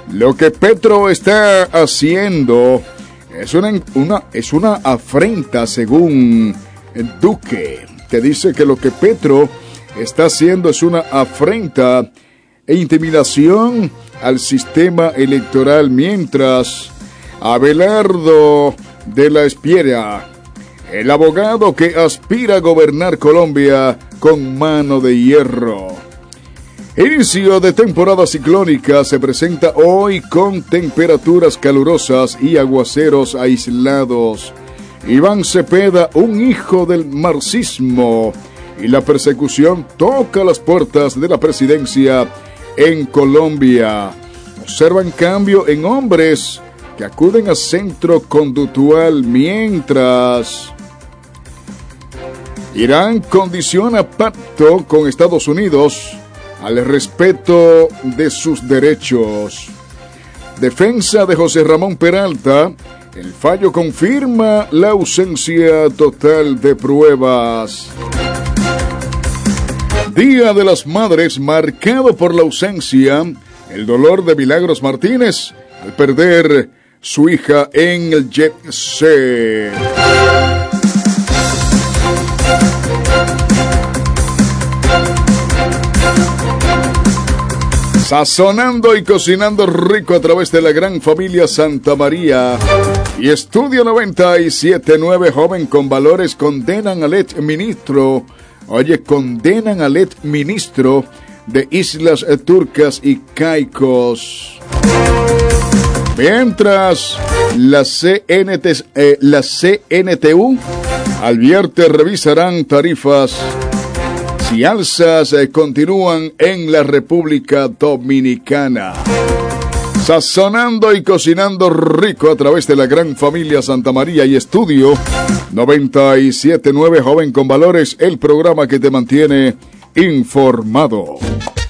Lo que Petro está haciendo es una afrenta, según Duque. Te dice que lo que Petro está haciendo es una afrenta e intimidación al sistema electoral, mientras Abelardo de la Espriella, el abogado que aspira a gobernar Colombia con mano de hierro. Inicio de temporada ciclónica se presenta hoy con temperaturas calurosas y aguaceros aislados. Iván Cepeda, un hijo del marxismo, y la persecución toca las puertas de la presidencia en Colombia. Observan cambio en hombres que acuden a centro conductual, mientras Irán condiciona pacto con Estados Unidos al respeto de sus derechos. Defensa de José Ramón Peralta. El fallo confirma la ausencia total de pruebas. Día de las Madres marcado por la ausencia, el dolor de Milagros Martínez al perder su hija en el jet set. Sazonando y cocinando rico a través de la gran familia Santa María. Y Estudio 97.9, joven con valores, condenan al ex ministro. Oye, condenan al ex ministro de Islas Turcas y Caicos. Mientras la CNTU advierte revisarán tarifas si alzas continúan en la República Dominicana. Sazonando y cocinando rico a través de la gran familia Santa María y Estudio 97.9, joven con valores, el programa que te mantiene informado.